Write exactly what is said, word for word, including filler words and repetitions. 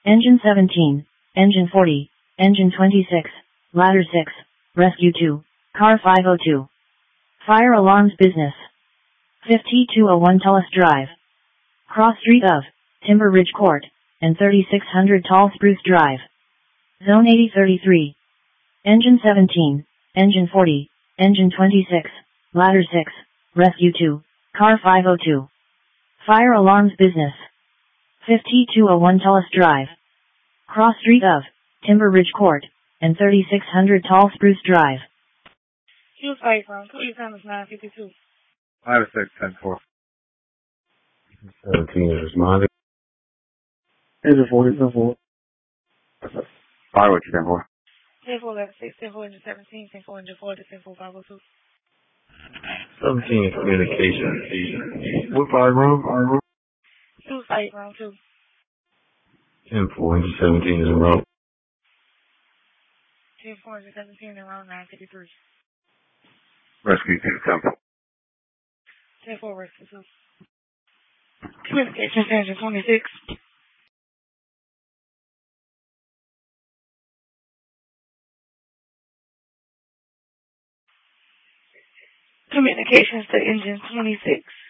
Engine seventeen, Engine forty, Engine twenty-six, Ladder six, Rescue two, Car five oh two. Fire alarms business. fifty-two oh one Tullis Drive. Cross Street of Timber Ridge Court, and thirty-six hundred Tall Spruce Drive. Zone eighty thirty-three. Engine seventeen, Engine forty, Engine twenty-six, Ladder six, Rescue two, Car five oh two. Fire alarms business. fifty-two oh one Tullis Drive. Cross Street of Timber Ridge Court, and thirty-six hundred Tall Spruce Drive. Use five round, two times nine fifty-two. Ladder six, ten four. seventeen is responding. Engine forty, ten four. Fire what you ten four. ten four eleven six, ten four engine seventeen, ten four engine forty, ten four five oh two. seventeen communication. What fire room? Fire room? Use five round, two. ten four engine seventeen is en route. ten four engine seventeen and round nine fifty-three. Rescue two, ten four. ten four rescue two. Communications engine twenty-six. Communications to engine twenty-six.